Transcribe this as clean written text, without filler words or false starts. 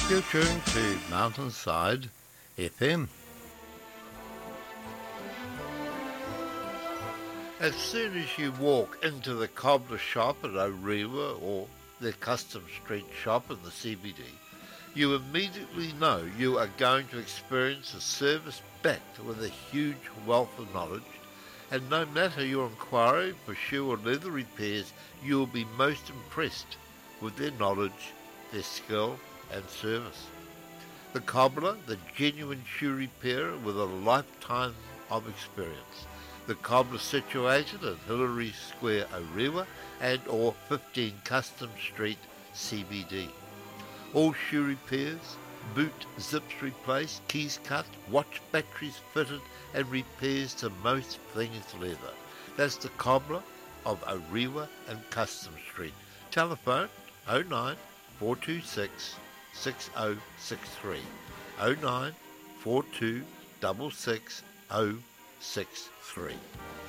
You're tuned to Mountainside FM. As soon as you walk into the cobbler shop at Orewa or their custom street shop in the CBD, you immediately know you are going to experience a service backed with a huge wealth of knowledge, and no matter your inquiry for shoe or leather repairs, you will be most impressed with their knowledge, their skill and service. The Cobbler, the genuine shoe repairer with a lifetime of experience. The Cobbler situated at Hillary Square, Orewa and or 15 Custom Street, CBD. All shoe repairs, boot zips replaced, keys cut, watch batteries fitted and repairs to most things leather. That's the Cobbler of Orewa and Custom Street. Telephone 09 426 6063 09 42 66 063.